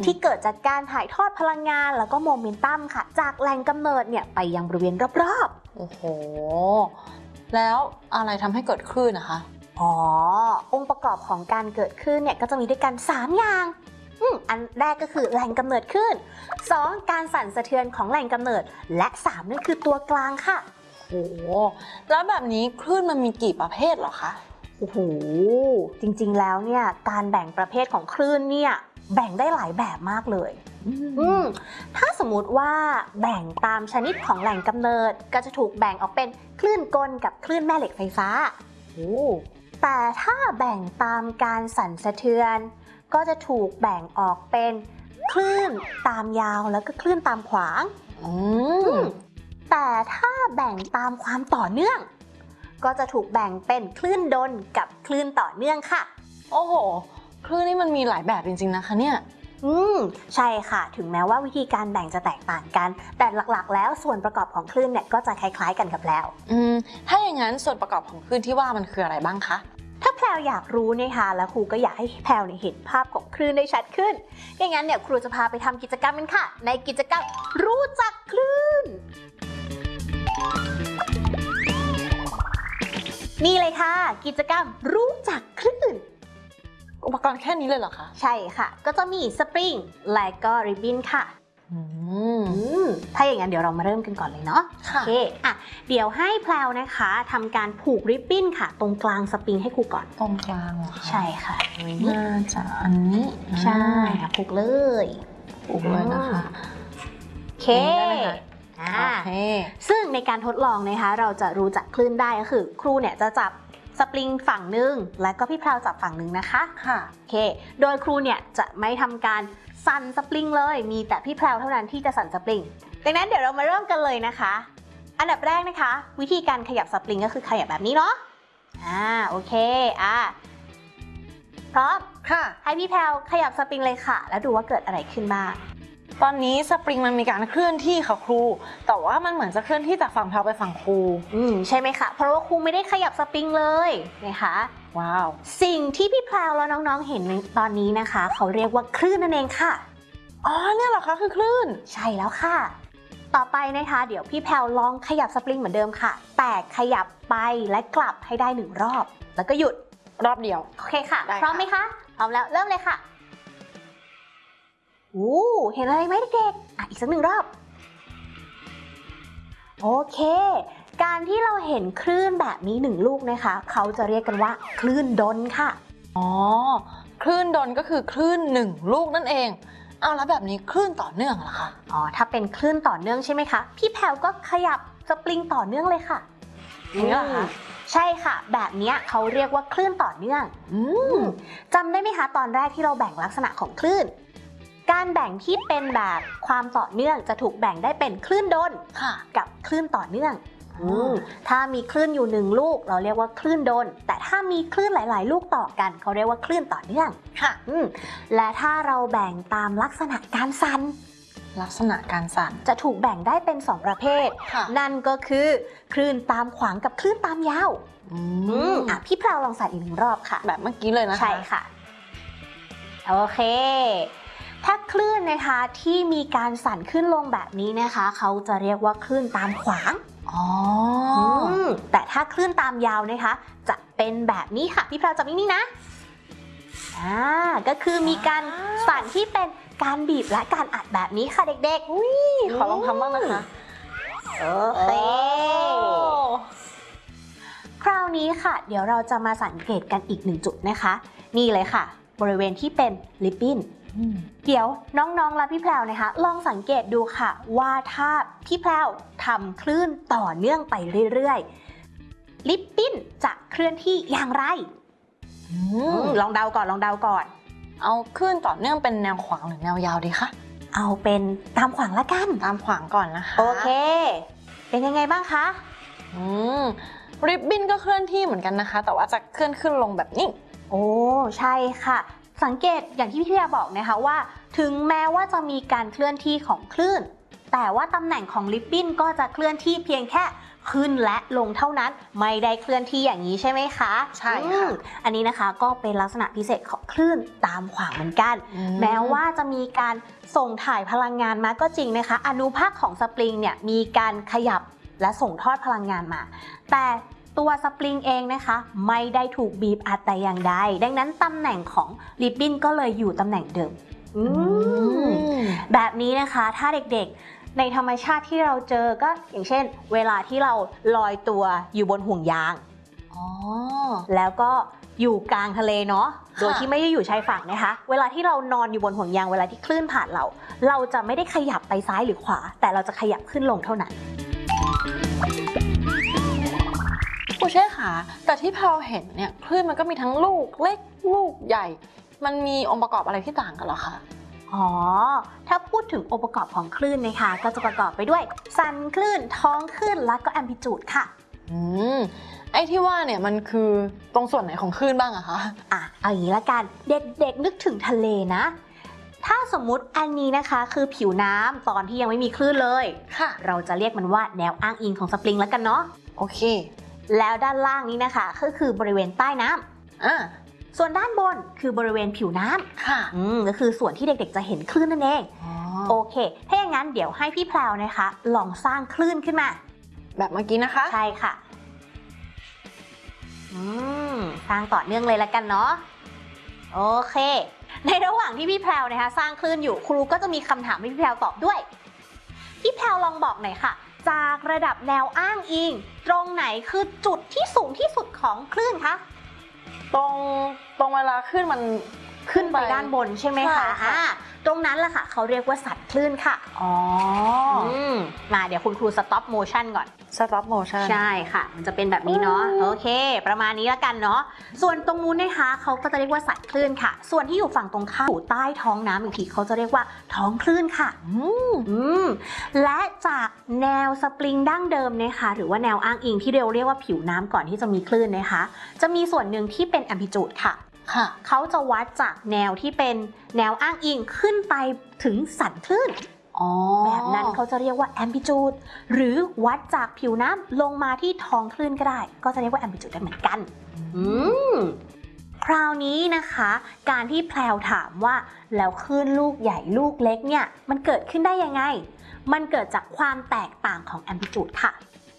ที่เกิดจากการถ่ายทอดพลังงานแล้วก็โมเมนตัมค่ะจากแหล่งกำเนิดเนี่ยไปยังบริเวณรอบๆโอ้โหแล้วอะไรทำให้เกิดคลื่นนะคะองค์ประกอบของการเกิดคลื่นเนี่ยก็จะมีด้วยกัน3อย่างอันแรกก็คือแหล่งกำเนิดคลื่น2การสั่นสะเทือนของแหล่งกำเนิดและ3นั่นคือตัวกลางค่ะโอ้โหแล้วแบบนี้คลื่นมันมีกี่ประเภทเหรอคะโอ้โหจริงๆแล้วเนี่ยการแบ่งประเภทของคลื่นเนี่ยแบ่งได้หลายแบบมากเลยถ้าสมมุติว่าแบ่งตามชนิดของแหล่งกำเนิดก็จะถูกแบ่งออกเป็นคลื่นกลกับคลื่นแม่เหล็กไฟฟ้าแต่ถ้าแบ่งตามการสั่นสะเทือนก็จะถูกแบ่งออกเป็นคลื่นตามยาวแล้วก็คลื่นตามขวางแต่ถ้าแบ่งตามความต่อเนื่องก็จะถูกแบ่งเป็นคลื่นดลกับคลื่นต่อเนื่องค่ะโอ้โหคลื่นนี่มันมีหลายแบบจริงๆนะคะเนี่ยใช่ค่ะถึงแม้ว่าวิธีการแบ่งจะแตกต่างกันแต่หลักๆแล้วส่วนประกอบของคลื่นเนี่ยก็จะคล้ายๆกันกับแล้วถ้าอย่างนั้นส่วนประกอบของคลื่นที่ว่ามันคืออะไรบ้างคะถ้าแพรวอยากรู้นะคะแล้วครูก็อยากให้แพรวเห็นภาพของคลื่นได้ชัดขึ้นอย่างนั้นเนี่ยครูจะพาไปทำกิจกรรมกันค่ะในกิจกรรมรู้จักคลื่นนี่เลยค่ะกิจกรรมรู้จักคลื่นอุปกรณ์แค่นี้เลยเหรอคะใช่ค่ะก็จะมีสปริงและก็ริบบิ้นค่ะถ้าอย่างนั้นเดี๋ยวเรามาเริ่มกันก่อนเลยเนาะโอเคเดี๋ยวให้แพรวนะคะทำการผูกริบบิ้นค่ะตรงกลางสปริงให้ครูก่อนตรงกลางเหรอคะใช่ค่ะน่าจะอันนี้ใช่ผูกเลยนะคะโอเคซึ่งในการทดลองนะคะเราจะรู้จักคลื่นได้ก็คือครูเนี่ยจะจับสปริงฝั่งหนึ่งแล้วก็พี่แพรวจับฝั่งหนึ่งนะคะค่ะโอเคโดยครูเนี่ยจะไม่ทำการสั่นสปริงเลยมีแต่พี่แพรวเท่านั้นที่จะสั่นสปริงดังนั้นเดี๋ยวเรามาเริ่มกันเลยนะคะอันดับแรกนะคะวิธีการขยับสปริงก็คือขยับแบบนี้เนาะโอเคพร้อมค่ะให้พี่แพรวขยับสปริงเลยค่ะแล้วดูว่าเกิดอะไรขึ้นบ้างตอนนี้สปริงมันมีการเคลื่อนที่ค่ะครูแต่ว่ามันเหมือนจะเคลื่อนที่จากฝั่งแพรวไปฝั่งครูใช่ไหมคะเพราะว่าครูไม่ได้ขยับสปริงเลยนะคะว้าวสิ่งที่พี่แพรวแล้วน้องๆเห็นตอนนี้นะคะเขาเรียกว่าคลื่นนั่นเองค่ะเนี่ยเหรอคะคือคลื่นใช่แล้วค่ะต่อไปนะคะเดี๋ยวพี่แพรวลองขยับสปริงเหมือนเดิมค่ะแต่ขยับไปและกลับให้ได้1รอบแล้วก็หยุดรอบเดียวโอเคค่ะพร้อมไหมคะพร้อมแล้วเริ่มเลยค่ะเห็นอะไรไหมเด็กๆอีกสัก1รอบโอเคการที่เราเห็นคลื่นแบบนี้1ลูกนะคะเขาจะเรียกกันว่าคลื่นดลค่ะคลื่นดลก็คือคลื่น1ลูกนั่นเองแล้วแบบนี้คลื่นต่อเนื่องเหรอคะถ้าเป็นคลื่นต่อเนื่องใช่ไหมคะพี่แพรวก็ขยับสปริงต่อเนื่องเลยค่ะอย่างนี้เหรอคะใช่ค่ะแบบนี้เขาเรียกว่าคลื่นต่อเนื่องจำได้ไหมคะตอนแรกที่เราแบ่งลักษณะของคลื่นการแบ่งที่เป็นแบบความต่อเนื่องจะถูกแบ่งได้เป็นคลื่นดลกับคลื่นต่อเนื่องถ้ามีคลื่นอยู่1ลูกเราเรียกว่าคลื่นดลแต่ถ้ามีคลื่นหลายๆลูกต่อกันเขาเรียกว่าคลื่นต่อเนื่องค่ะและถ้าเราแบ่งตามลักษณะการสั่นจะถูกแบ่งได้เป็น2ประเภทนั่นก็คือคลื่นตามขวางกับคลื่นตามยาวพี่แพรวลองสั่นอีก1รอบค่ะแบบเมื่อกี้เลยนะคะใช่ค่ะโอเคถ้าคลื่นนะคะที่มีการสั่นขึ้นลงแบบนี้นะคะเขาจะเรียกว่าคลื่นตามขวางแต่ถ้าคลื่นตามยาวนะคะจะเป็นแบบนี้ค่ะพี่แพรวจับนิ่งๆนะก็คือมีการสั่นที่เป็นการบีบและการอัดแบบนี้ค่ะเด็กๆขอลองทำบ้างนะคะโอเคคราวนี้ค่ะเดี๋ยวเราจะมาสังเกตกันอีก1จุดนะคะนี่เลยค่ะบริเวณที่เป็นริบบิ้นเดี๋ยวน้องๆและพี่แพรวนะคะลองสังเกตดูค่ะว่าถ้าพี่แพรวทำคลื่นต่อเนื่องไปเรื่อยๆริบบิ้นจะเคลื่อนที่อย่างไรลองเดาก่อนเอาคลื่นต่อเนื่องเป็นแนวขวางหรือแนวยาวดีคะเอาเป็นตามขวางละกันตามขวางก่อนนะคะโอเคเป็นยังไงบ้างคะริบบิ้นก็เคลื่อนที่เหมือนกันนะคะแต่ว่าจะเคลื่อนขึ้นลงแบบนี้ใช่ค่ะสังเกตอย่างที่พี่เทียบอกนะคะว่าถึงแม้ว่าจะมีการเคลื่อนที่ของคลื่นแต่ว่าตำแหน่งของริบบิ้นก็จะเคลื่อนที่เพียงแค่ขึ้นและลงเท่านั้นไม่ได้เคลื่อนที่อย่างนี้ใช่ไหมคะใช่ค่ะอันนี้นะคะก็เป็นลักษณะพิเศษของคลื่นตามขวางเหมือนกัน แม้ว่าจะมีการส่งถ่ายพลังงานมาก็จริงนะคะอนุภาคของสปริงเนี่ยมีการขยับและส่งทอดพลังงานมาแต่ตัวสปริงเองนะคะไม่ได้ถูกบีบอัดแต่อย่างใดดังนั้นตำแหน่งของริบบิ้นก็เลยอยู่ตำแหน่งเดิมแบบนี้นะคะถ้าเด็กๆในธรรมชาติที่เราเจอก็อย่างเช่นเวลาที่เราลอยตัวอยู่บนห่วงยางแล้วก็อยู่กลางทะเลเนาะโดยที่ไม่ได้อยู่ชายฝั่งนะคะเวลาที่เรานอนอยู่บนห่วงยางเวลาที่คลื่นผ่านเราจะไม่ได้ขยับไปซ้ายหรือขวาแต่เราจะขยับขึ้นลงเท่านั้นครูเช่ค่ะแต่ที่เราเห็นเนี่ยคลื่นมันก็มีทั้งลูกเล็กลูกใหญ่มันมีองค์ประกอบอะไรที่ต่างกันเหรอคะถ้าพูดถึงองค์ประกอบของคลื่นนะคะก็จะประกอบไปด้วยสันคลื่นท้องคลื่นและก็แอมพลิจูดค่ะไอ้ที่ว่าเนี่ยมันคือตรงส่วนไหนของคลื่นบ้างอะคะเอาอย่างนี้ละกันเด็กๆนึกถึงทะเลนะถ้าสมมุติอันนี้นะคะคือผิวน้ำตอนที่ยังไม่มีคลื่นเลยค่ะเราจะเรียกมันว่าแนวอ้างอิงของสปริงแล้วกันเนาะโอเคแล้วด้านล่างนี้นะคะก็คือบริเวณใต้น้ำส่วนด้านบนคือบริเวณผิวน้ำค่ะก็คือส่วนที่เด็กๆจะเห็นคลื่นนั่นเองโอเคถ้าอย่างนั้นเดี๋ยวให้พี่แพรวนะคะลองสร้างคลื่นขึ้นมาแบบเมื่อกี้นะคะใช่ค่ะสร้างต่อเนื่องเลยละกันเนาะโอเคในระหว่างที่พี่แพรวนะคะสร้างคลื่นอยู่ครูก็จะมีคำถามให้พี่แพรวตอบด้วยพี่แพรวลองบอกหน่อยค่ะจากระดับแนวอ้างอิงตรงไหนคือจุดที่สูงที่สุดของคลื่นคะตรงเวลาคลื่นมันขึ้นไปด้านบนใช่ไหมคะตรงนั้นแหละค่ะเขาเรียกว่าสัตว์คลื่นค่ะมาเดี๋ยวคุณครูสต็อปโมชั่นก่อนสต็อปโมชั่นใช่ค่ะมันจะเป็นแบบนี้เนาะโอเคประมาณนี้ละกันเนาะส่วนตรงนู้นนะคะเขาก็จะเรียกว่าสัตว์คลื่นค่ะส่วนที่อยู่ฝั่งตรงข้ามอยู่ใต้ท้องน้ำอีกทีเขาจะเรียกว่าท้องคลื่นค่ะและจากแนวสปริงดั้งเดิมนะคะหรือว่าแนวอ้างอิงที่เราเรียกว่าผิวน้ำก่อนที่จะมีคลื่นนะคะจะมีส่วนหนึ่งที่เป็นแอมพลิจูดค่ะเขาจะวัดจากแนวที่เป็นแนวอ้างอิงขึ้นไปถึงสันคลื่นแบบนั้นเขาจะเรียกว่าแอมพลิจูดหรือวัดจากผิวน้ำลงมาที่ท้องคลื่นก็ได้ก็จะเรียกว่าแอมพลิจูดได้เหมือนกันคราวนี้นะคะการที่แพรวถามว่าแล้วคลื่นลูกใหญ่ลูกเล็กเนี่ยมันเกิดขึ้นได้ยังไงมันเกิดจากความแตกต่างของแอมพลิจูดค่ะ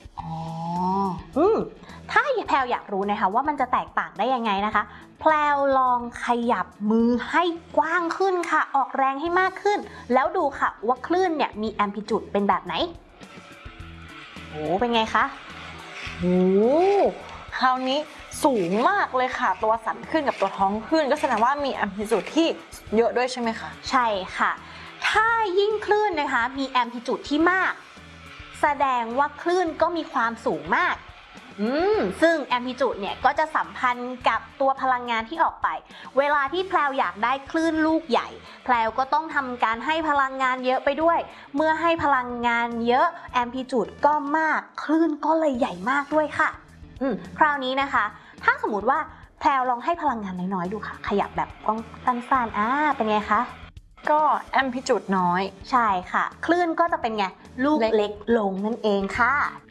ถ้าแพรวอยากรู้นะคะว่ามันจะแตกต่างได้ยังไงนะคะแพรวลองขยับมือให้กว้างขึ้นค่ะออกแรงให้มากขึ้นแล้วดูค่ะว่าคลื่นเนี่ยมีแอมพลิจูดเป็นแบบไหนเป็นไงคะคราวนี้สูงมากเลยค่ะตัวสันคลื่นกับตัวท้องคลื่นก็แสดงว่ามีแอมพลิจูดที่เยอะด้วยใช่ไหมคะใช่ค่ะถ้ายิ่งคลื่นนะคะมีแอมพลิจูดที่มากแสดงว่าคลื่นก็มีความสูงมากซึ่งแอมพลิจูดเนี่ยก็จะสัมพันธ์กับตัวพลังงานที่ออกไปเวลาที่แพรวอยากได้คลื่นลูกใหญ่แพรวก็ต้องทำการให้พลังงานเยอะไปด้วยเมื่อให้พลังงานเยอะแอมพลิจูดก็มากคลื่นก็เลยใหญ่มากด้วยค่ะคราวนี้นะคะถ้าสมมติว่าแพรวลองให้พลังงานน้อยๆดูค่ะขยับแบบกล้องสั้นๆเป็นไงคะก็แอมพลิจูดน้อยใช่ค่ะคลื่นก็จะเป็นไงลูกเล็กลงนั่นเองค่ะ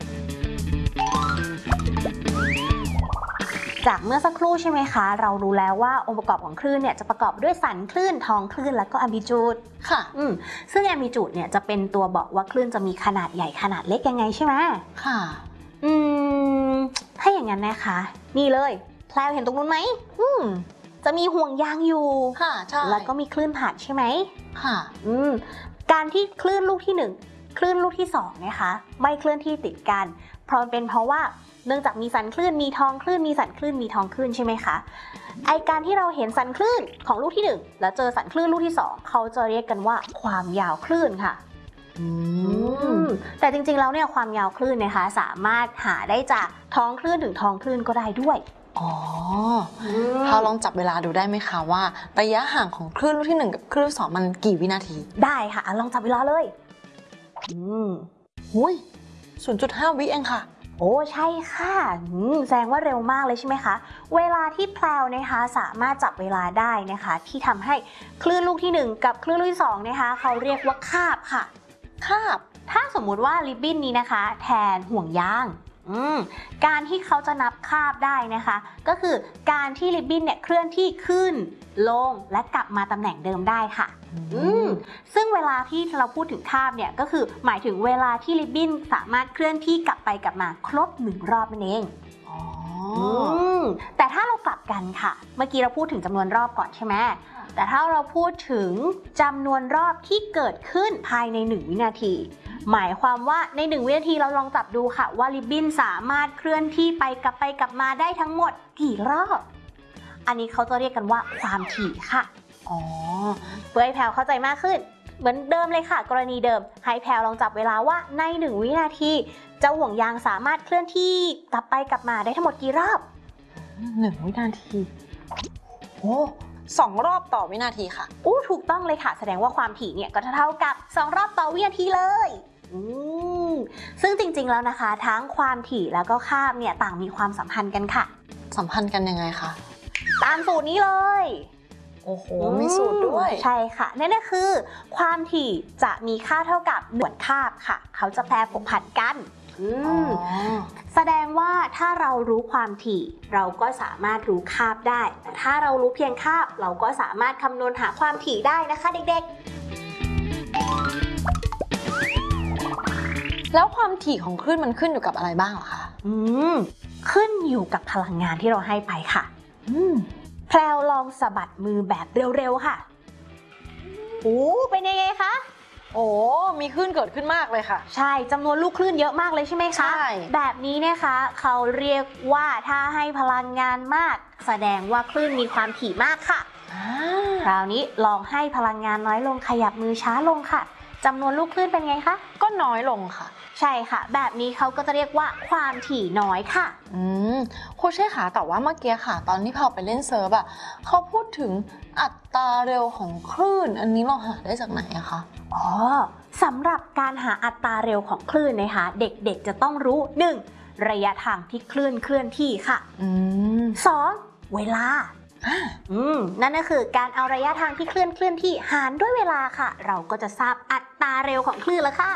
จากเมื่อสักครู่ใช่ไหมคะเรารู้แล้วว่าองค์ประกอบของคลื่นเนี่ยจะประกอบด้วยสันคลื่นท้องคลื่นและก็แอมพลิจูดค่ะซึ่งแอมพลิจูดเนี่ยจะเป็นตัวบอกว่าคลื่นจะมีขนาดใหญ่ขนาดเล็กยังไงใช่ไหมค่ะถ้าอย่างนั้นนะคะนี่เลยแพรวเห็นตรงนู้นไหมจะมีห่วงยางอยู่ค่ะใช่แล้วก็มีคลื่นผ่านใช่ไหมค่ะการที่คลื่นลูกที่1คลื่นลูกที่2นะคะไม่เคลื่อนที่ติดกันเพราะว่าเนื่องจากมีสันคลื่นมีท้องคลื่นมีสันคลื่นมีท้องคลื่นใช่ไหมคะไอการที่เราเห็นสันคลื่นของลูกที่1แล้วเจอสันคลื่นลูกที่2เขาจะเรียกกันว่าความยาวคลื่นค่ะแต่จริงๆแล้วเนี่ยความยาวคลื่นนะคะสามารถหาได้จากท้องคลื่นถึงท้องคลื่นก็ได้ด้วยเราลองจับเวลาดูได้ไหมคะว่าระยะห่างของคลื่นลูกที่1กับคลื่นลูกที่2มันกี่วินาทีได้ค่ะลองจับเวลาเลย 0.5 วิเองค่ะใช่ค่ะแสดงว่าเร็วมากเลยใช่ไหมคะเวลาที่แพรวนะคะสามารถจับเวลาได้นะคะที่ทำให้คลื่นลูกที่1กับคลื่นลูกที่2นะคะเขาเรียกว่าคาบค่ะคาบถ้าสมมุติว่าริบบิ้นนี้นะคะแทนห่วงยางการที่เขาจะนับคาบได้นะคะก็คือการที่ริบบิ้นเนี่ยเคลื่อนที่ขึ้นลงและกลับมาตำแหน่งเดิมได้ค่ะซึ่งเวลาที่เราพูดถึงคาบเนี่ยก็คือหมายถึงเวลาที่ริบบิ้นสามารถเคลื่อนที่กลับไปกลับมาครบ1 รอบนั่นเองแต่ถ้าเรากลับกันค่ะเมื่อกี้เราพูดถึงจำนวนรอบก่อนใช่ไหมแต่ถ้าเราพูดถึงจำนวนรอบที่เกิดขึ้นภายใน1 วินาทีหมายความว่าใน1 วินาทีเราลองจับดูค่ะว่าริบบิ้นสามารถเคลื่อนที่ไปกลับมาได้ทั้งหมดกี่รอบอันนี้เขาจะเรียกกันว่าความถี่ค่ะเพื่อให้แพลวเข้าใจมากขึ้นเหมือนเดิมเลยค่ะกรณีเดิมให้แพลวลองจับเวลาว่าใน1 วินาทีเจ้าห่วงยางสามารถเคลื่อนที่กลับไปกลับมาได้ทั้งหมดกี่รอบ 1 วินาที2 รอบต่อวินาทีค่ะถูกต้องเลยค่ะแสดงว่าความถี่เนี่ยก็เท่ากับ2 รอบต่อวินาทีเลยซึ่งจริงๆแล้วนะคะทั้งความถี่แล้วก็คาบเนี่ยต่างมีความสัมพันธ์กันค่ะสัมพันธ์กันยังไงคะตามสูตรนี้เลยมีสูตรด้วยใช่ค่ะนั่นก็คือความถี่จะมีค่าเท่ากับหน่วยคาบค่ะเขาจะแปรผกผันกันแสดงว่าถ้าเรารู้ความถี่เราก็สามารถรู้คาบได้แต่ถ้าเรารู้เพียงคาบเราก็สามารถคำนวณหาความถี่ได้นะคะเด็กๆแล้วความถี่ของคลื่นมันขึ้นอยู่กับอะไรบ้างเหรอคะขึ้นอยู่กับพลังงานที่เราให้ไปค่ะแพลวลองสะบัดมือแบบเร็วๆค่ะเป็นยังไงคะมีคลื่นเกิดขึ้นมากเลยค่ะใช่จำนวนลูกคลื่นเยอะมากเลยใช่ไหมคะใช่แบบนี้นะคะเขาเรียกว่าถ้าให้พลังงานมากแสดงว่าคลื่นมีความถี่มากค่ะคราวนี้ลองให้พลังงานน้อยลงขยับมือช้าลงค่ะจำนวนลูกคลื่นเป็นไงคะก็น้อยลงค่ะใช่ค่ะแบบนี้เขาก็จะเรียกว่าความถี่น้อยค่ะครูเช่ค่ะแต่ว่าเมื่อกี้ค่ะตอนที่พอไปเล่นเซิร์ฟเขาพูดถึงอัตราเร็วของคลื่นอันนี้เราหาได้จากไหนอะคะสำหรับการหาอัตราเร็วของคลื่นนะคะเด็กๆจะต้องรู้ 1. ระยะทางที่คลื่นเคลื่อนที่ค่ะ2. เวลานั่นก็คือการเอาระยะทางที่เคลื่อนที่หารด้วยเวลาค่ะเราก็จะทราบอัตราเร็วของคลื่นแล้วค่ะ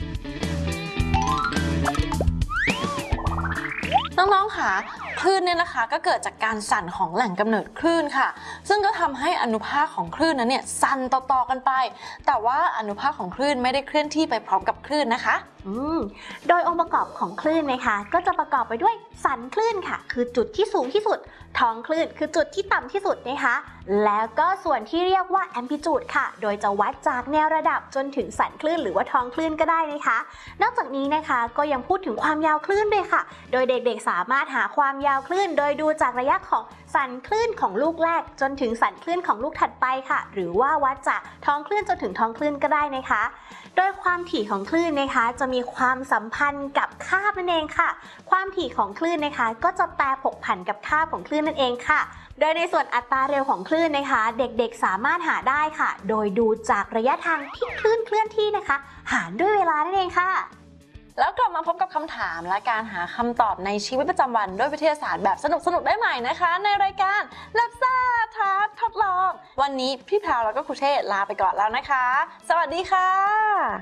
น้องๆค่ะคลื่นเนี่ยนะคะก็เกิดจากการสั่นของแหล่งกำเนิดคลื่นค่ะซึ่งก็ทำให้อนุภาคของคลื่นนั้นเนี่ยสั่นต่อๆกันไปแต่ว่าอนุภาคของคลื่นไม่ได้เคลื่อนที่ไปพร้อมกับคลื่นนะคะโดยองค์ประกอบของคลื่นนะคะก็จะประกอบไปด้วยสันคลื่นค่ะคือจุดที่สูงที่สุดท้องคลื่นคือจุดที่ต่ำที่สุดนะคะแล้วก็ส่วนที่เรียกว่าแอมพลิจูดค่ะโดยจะวัดจากแนวระดับจนถึงสันคลื่นหรือว่าท้องคลื่นก็ได้นะคะนอกจากนี้นะคะก็ยังพูดถึงความยาวคลื่นด้วยค่ะโดยเด็กๆสามารถหาความยาวคลื่นโดยดูจากระยะของสันคลื่นของลูกแรกจนถึงสันคลื่นของลูกถัดไปค่ะหรือว่าวัดจากท้องคลื่นจนถึงท้องคลื่นก็ได้นะคะโดยความถี่ของคลื่นนะคะจะมีความสัมพันธ์กับคาบนั่นเองค่ะความถี่ของคลื่นนะคะก็จะแปรผกผันกับคาบของคลื่นนั่นเองค่ะโดยในส่วนอัตราเร็วของคลื่นนะคะเด็กๆสามารถหาได้ค่ะโดยดูจากระยะทางที่คลื่นเคลื่อนที่นะคะหารด้วยเวลานั่นเองค่ะแล้วกลับมาพบกับคำถามและการหาคำตอบในชีวิตประจำวันด้วยวิทยาศาสตร์แบบสนุกๆได้ใหม่นะคะในรายการลับซ่าท้าทดลองวันนี้พี่แพรวแล้วก็ครูเชษลาไปก่อนแล้วนะคะสวัสดีค่ะ